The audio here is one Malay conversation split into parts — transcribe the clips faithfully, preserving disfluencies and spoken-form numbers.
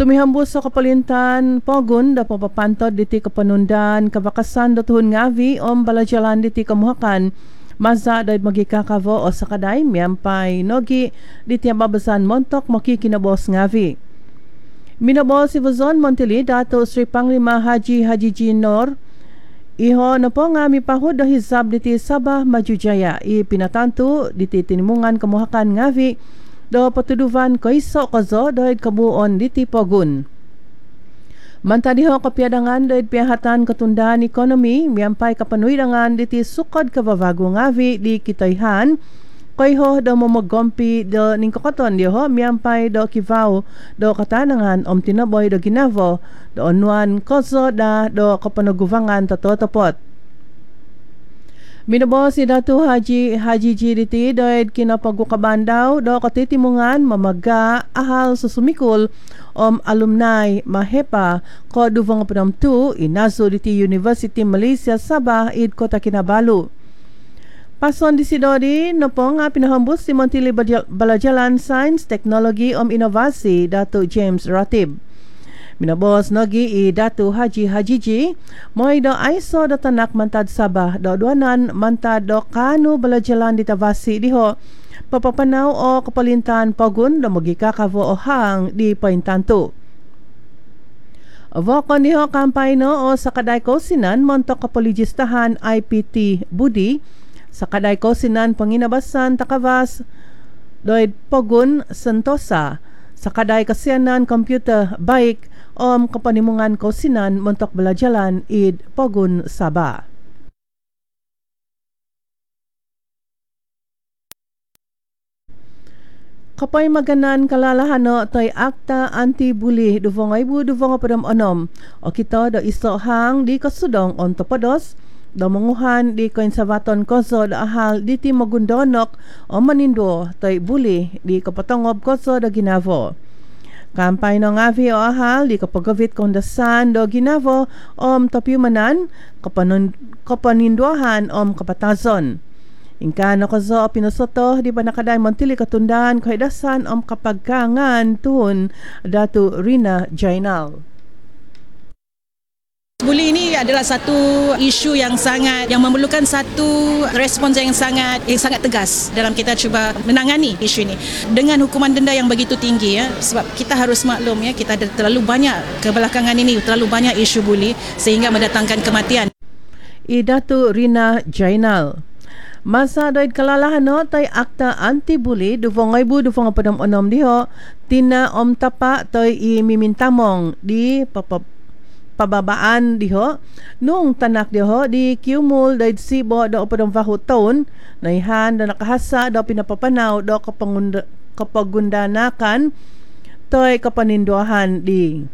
Tumihambos sa kapalintan pogun da papapantod diti kapanundan kabakasan datuhon ngavi om balajalan diti kamuhakan maza daid magikakavo o sakaday miyampay nogi diti mabasan montok makikinabos ngavi. Minabos si Vazon Montili dato Sri Panglima Haji Haji Jinor iho na po nga mipahod da hizab diti Sabah Majujaya i pinatanto diti tinimungan kamuhakan ngavi do patuduvan kaiso kazo doid kabuon diti pogun. Mantadiho kapiadangan doid piyahatan katundaan ekonomi miyampay kapanuidangan diti sukod kabavago ngavi di kitayhan kayho do momogompi do ningkokaton diho miyampay do kivaw do katanangan om tinaboy do ginavo do onuan kozo da do kapanaguvangan tatotopot. Minabo si Datu Haji Haji Jiriti doid kinapagukabandaw do katitimungan mamaga ahal susumikul om alumni mahepa ko duvang penamtu inaso diti University Malaysia Sabah id Kota Kinabalu. Pason di sidodi no po nga pinahambus si Montili Balajalan Science Technology om Inovasi Datu James Ratib. Minabos nogi i Datu Haji Hajiji moy do aiso do tanak mantad Sabah do duanan mantad do kanu balajalan di Tavasi diho papapanaw o kapalintan pagun do magikakavo o hang di paintanto. Vokon diho kampay no o sakaday ko sinan montok kapoligistahan I P T Budi sakaday ko sinan panginabasan takavas doid pagun Sentosa sakaday kasianan computer bike om kapanimungan kausinan montok balajalan id Pogun Sabah. Kapay maganan kalalahano toy akta anti-bully duvong ibu duvong padam onom o kita do iso hang di kasudong on topados do manguhan di konservaton koso do ahal di ti magundonok o manindo toy bully di kapatangob koso do ginavo. Kampay no ngavi o ahal di kapagavit kondasan do ginavo om tapyumanan kapanun, kapaninduahan om kapatazon. Ingka no kazo pinosoto di panakaday Montili katundahan kaidasan om kapagkangan tuhun Datu Rina Jainal. Bully ini adalah satu isu yang sangat yang memerlukan satu respons yang sangat yang sangat tegas dalam kita cuba menangani isu ini dengan hukuman denda yang begitu tinggi ya, sebab kita harus maklum ya, kita ada terlalu banyak kebelakangan ini terlalu banyak isu bully sehingga mendatangkan kematian. Idatu Rina Jainal. Masa doid kalalahan no tay akta anti-bully duvong ibu duvong padam onom diho tina om tapa toy i mimintamong di papap pababaan diho nung tanak diho di kiumul daid sibo do padang vahu taon naihan do nakahasa do pinapapanaw do kapangunda, kapagundanakan toy kapaninduahan di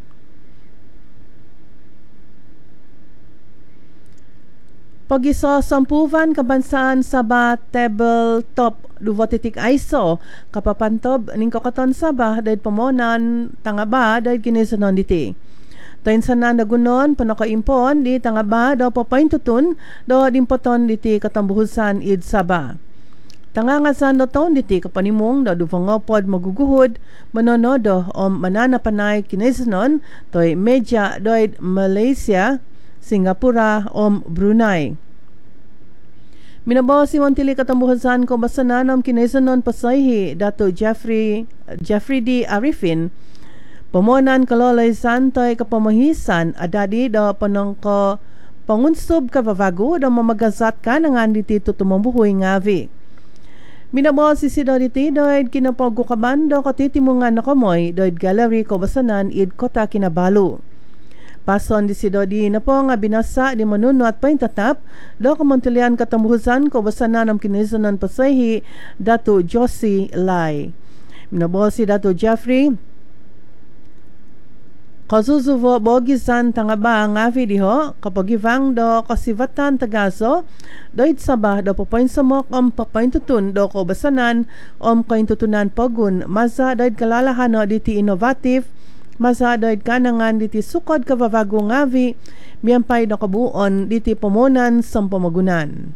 pagiso sampuvan kabansaan Sabah tabletop duwa titik aiso kapapantob ning kokaton Sabah daid pamonan tangaba daid kinisanon diti. Tayin sana nagunon panakaimpon di tangaba do papaintutun do dimpoton diti katambuhusan id Sabah. Tangangasan do taon diti kapanimong do duvangopod maguguhod manonodo o mananapanay kinisanon toy media doid Malaysia, Singapura o Brunei. Minabaw si Montili katambuhusan ko basanan om kinisanon pasayhi Dato Jeffrey Jeffrey D. Arifin Pamonan kalolay santoy kapamahisan adadi do panongko pangunsob kavavago do mamagazat ka nangan diti tutumambuhoy ngavi. Minabo si sido diti doid kinapagukaban do katitimungan na kamoy doid gallery ko basanan id Kota Kinabalu. Pason di sido di na po nga binasa di manuno at paintatap do kamontilian katambuhusan ko basanan ang kinisanan pasayhi Dato Josie Lai. Minabo si Dato Jeffrey Kazuzuvo bogisan tangaba ngavi diho kapagivang do kasivatan tagaso doit Sabah do papain samok om papain tutun do ko basanan om kain tutunan pagun masa doit kalalahan no diti inovatif masa doit kanangan diti sukod kavavago ngavi miyampay do kabuon diti pamonan sampamagunan.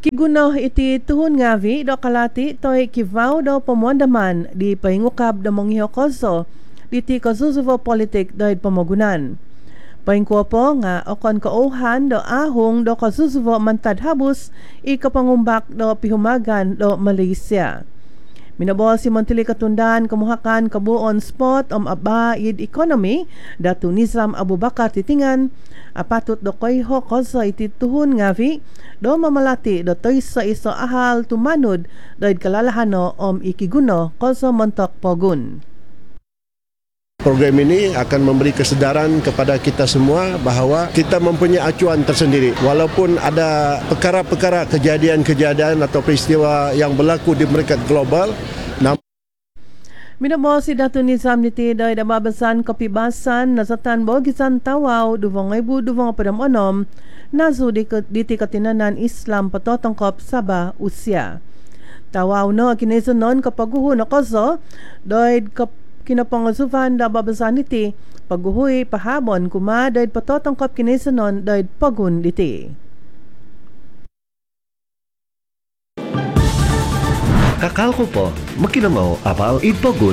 Kiguno iti tuhon ngavi do kalati toy kivaw do pamondaman di pahingukab do monghiho koso diti kasusuvo politik doid pamagunan. Pahingkuwa po nga okon kauhan do ahong do kasusuvo mantad habus i kapangumbak do pihumagan do Malaysia. Minabaw si Montili Katundan kamuhakan kabuon spot om abaid economy datu Nizam Abu Bakar titingan apatut do koyho koso iti tuhon ngavi do mamalati do toy sa iso ahal tumanud doid kalalahano om ikiguno koso montok pogun. Program ini akan memberi kesedaran kepada kita semua bahawa kita mempunyai acuan tersendiri. Walaupun ada perkara-perkara kejadian-kejadian atau peristiwa yang berlaku di mereka global, namun Minamo si Datu Nizam niti doy da babasan kapibasan nasatan bogisan tawaw duvong ibu duvong padam onom nazu di diti katinanan Islam patotongkop Sabah Usya. Tawaw no kinisunon kapaguho na koso doy kap kinapangasuvan da babasan niti paguhoy pahabon kuma doy patotongkop kinisunon doy pagun diti. Kakal ko po, makinamaw abal ipogun.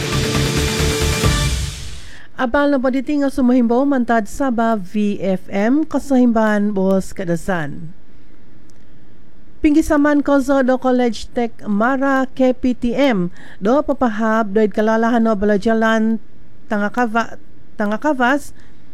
Abal na po diti nga sumahimbaw mantad Sabah V F M kasahimban Bohos Kadasan. Pinggisaman kozo do College Tech Mara K P T M do papahab doid kalalahan no balajalan tangakava tangakavas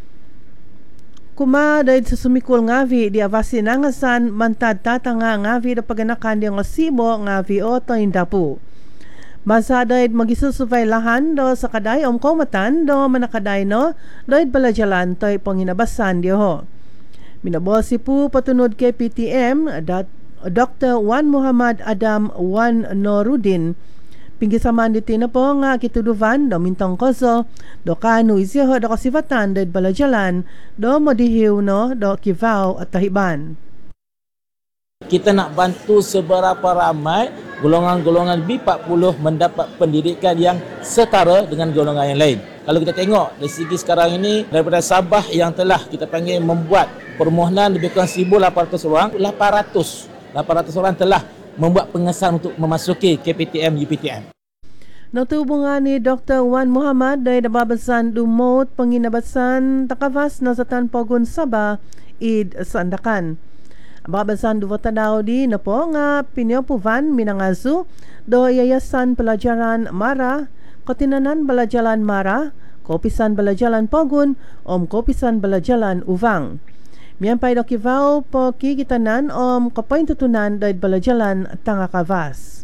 kuma doid susumikul ngavi di avasi nangasan mantad tatanga ngavi do paganakan di ngasibo ngavi o toindapu. Masa doid magisusuvay lahan do sa kaday om komatan do manakaday no doid balajalan toy panginabasan di ho. Minabosi po patunod K P T M dat Doctor Wan Muhammad Adam Wan Noruddin pinggisaman diti na po nga kituduvan do mintong koso do kanu isiho do kasivatan do balajalan do modihiw no do kivaw at tahiban. Kita nak bantu seberapa ramai golongan-golongan B empat puluh mendapat pendidikan yang setara dengan golongan yang lain. Kalau kita tengok dari segi sekarang ini daripada Sabah yang telah kita panggil membuat permohonan lebih kurang seribu lapan ratus orang, lapan ratus lapan ratus orang telah membuat pengesahan untuk memasuki K P T M U P T M. Natubungan ni Doktor Wan Muhammad dari Dababasan Dumot Panginabasan Takavas Nasatan Pogun Sabah Id Sandakan. Babasan Duvota daw di na po nga pinyopuvan minangazu do Yayasan Pelajaran Mara, Kotinanan Balajalan Mara, Kopisan Balajalan Pogun, Om Kopisan Balajalan Uvang. Miyampay do kivaw po kikitanan om kapoy tutunan doid balajalan tangakavas.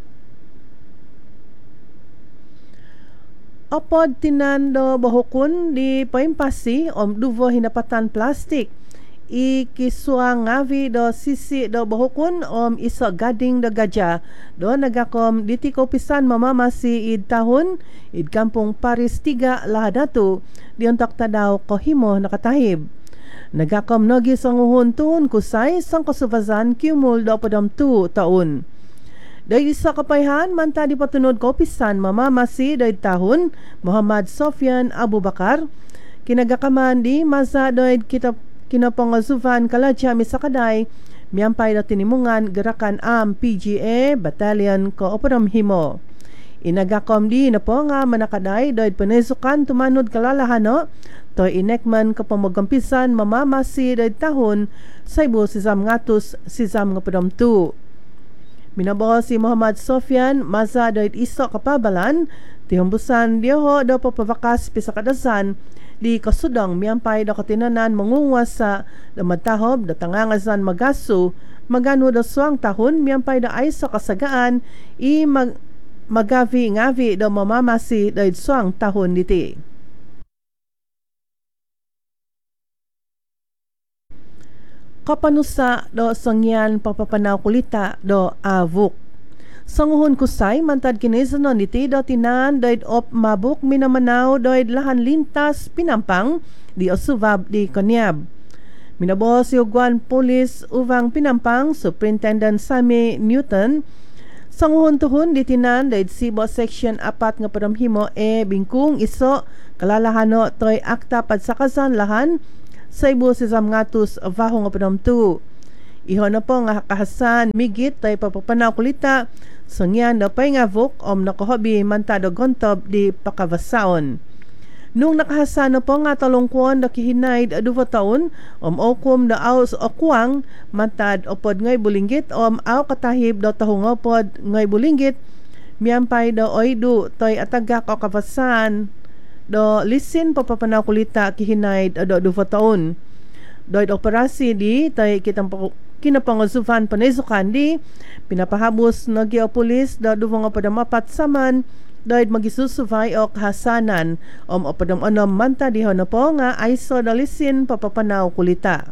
Opod tinan do bahukun di paimpasi om duvo hinapatan plastik. Ikisuang ngavi do sisi do bahukun om iso gading do gaja do nagakom diti kopisan mamamasi id tahun id kampung Paris tiga lahadatu di untak tadaw kohimo nakatahib. Nagakom nogi sanguhon tuhon kusay sang kasuvazan kumul do padam tu taon. Dahil isa kapayhan manta di patunod kopisan mamamasi dahil tahun Muhammad Sofyan Abu Bakar kinagakaman di masa dahil kita kinapangasuvan kaladya misakaday miyampay na tinimungan gerakan am P G A Battalion Kooperam Himo. Inagakom di na po nga manakaday dahil panesukan tumanod kalalahano to inekman kapamagampisan mamamasi dahil tahon sa ibo sisam ngatus sisam nga padam tu. Minabaw si Muhammad Sofyan masa dahil iso kapabalan tihumbusan diho do papavakas pisakadasan di kasudang miyampay da katinanan mangungas sa damatahob da tangangasan magasu magano da suang tahon miyampay da ay sa kasagaan i mag magavi-ngavi do mamamasi dahil suang tahon diti. Kapanusa do sangyan papapanaw kulita do avuk. Sanguhon kusay mantad kinisanon diti do tinan doid op mabuk minamanaw doid lahan lintas pinampang di osubab di Konyab. Minabos si Ugwan Police Uvang Pinampang Superintendent Sammy Newton sanguhon tuhon di tinan doid Sibo Section apat nga padamhimo e bingkung iso kalalahano toy akta padsakasan lahan sa ibu si Zamngatus Vahong Padamtu. Iho na po nga kahasan migit tay papapanaw kulita sangyan da pay nga vok om nakohobi mantado gontob di pakavasaon. Nung nakahasan na po nga talongkuan da kihinaid aduwa taon om okum da aus okwang mantad opod ngay bulinggit om aw katahib da tahungopod ngay bulinggit miyampay da oydu toy atagak o kavasan do lisin papapanaw kulita kihinaid ado aduwa taon. Doid operasi di tay kitang kinapangusuvan panesukan di pinapahabos na geopolis da duwang padamapat saman doid magisusuvay o kahasanan om opadam onom manta di na po nga aiso dalisin papapanaw kulita.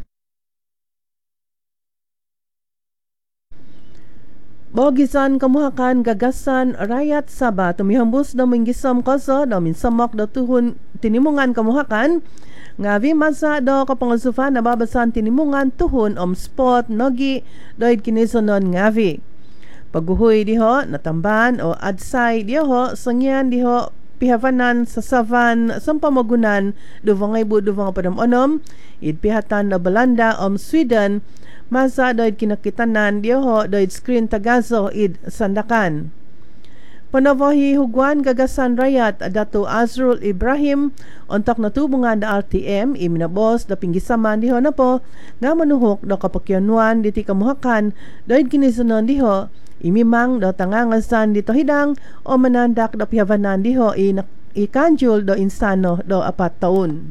Bogisan kamuhakan gagasan rayat Sabah tumihambus na minggisam kaso na minsamok da tuhun tinimungan kamuhakan ngavi masa do kapangusuvan na babasan tinimungan tuhun om spot nogi doid kinisonon ngavi. Paguhoy diho natamban o adsay diho sangyan diho pihavanan sa savan sampamagunan duvangay bu duvang padam onom id pihatan na Belanda om Sweden masa doid kinakitanan diho doid screen tagazo id sandakan. Panavohi hugwan gagasan rayat Dato Azrul Ibrahim ontak natubungan da R T M iminabos da pinggisaman diho na po nga manuhok da kapakyanuan diti kamuhakan doid kinisunon diho imimang do tangangasan dito hidang o manandak do pihavanan diho ikanjul do insano do apat taon.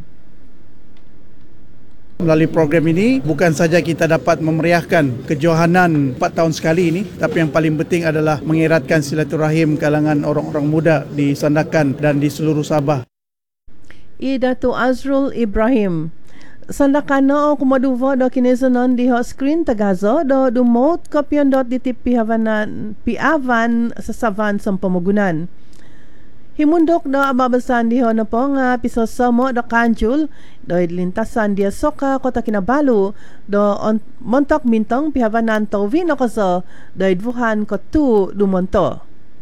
Melalui program ini bukan saja kita dapat memeriahkan kejohanan empat tahun sekali ini, tapi yang paling penting adalah mengeratkan silaturahim kalangan orang-orang muda di Sandakan dan di seluruh Sabah. Dato Azrul Ibrahim Sandakan no kumaduvo do kinesonon di hot screen tagazo do dumot kopyon dot di pihavanan piavan sa savan sa pamagunan. Himundok do ababasan diho na po nga pisosamo do kanjul do lintasan dia soka kota Kinabalu do on, montok mintong pihavanan tawin o kaso do idvuhan ko tu dumonto.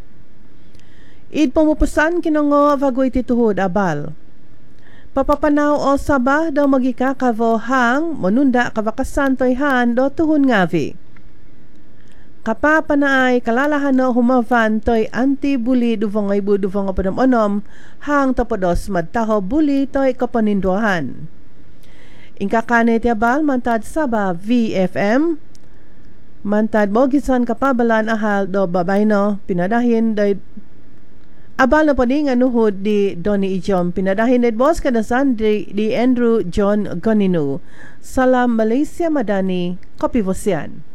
Id pumupusan kinongo vagoy tituhod abal. Papapanaw o Sabah do magikakavo hang monunda kavakasan toyhan do tuhon ngavi. Kapapanaay kalalahan no humavan toy anti-bully duvangay bu duvang padam onom hang tapodos madtaho bully toy kapaninduhan. Ingkakane tiabal mantad Sabah V F M mantad bogisan kapabalan ahal do babayno pinadahin day abal na po di nga nuhod di Donnie Ijom pinadahin day boss kadasan di, di Andrew John Goninu. Salam Malaysia Madani, Kopivosian.